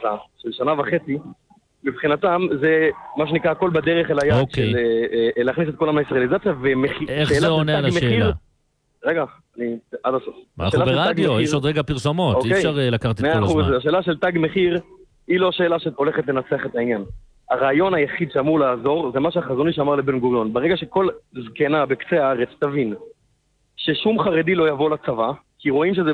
הצעה של 1.5 שנה, מבחינתם זה מה שנקרא הכל בדרך אל היעד של להכניס את כל המייסטריליזציה איך זה עונה על השאלה? רגע, עד הסוף. אנחנו ברדיו, יש עוד רגע פרסומות, אי אפשר לקחת את כל הזמן. השאלה של תג מחיר היא לא שאלה שהולכת לנצח את העניין. הרעיון היחיד שאמור לעזור זה מה שהחזון איש אמר לבן גוריון. ברגע שכל זקנה בקצה הארץ תבין ששום חרדי לא יבוא לצבא, כי רואים שזה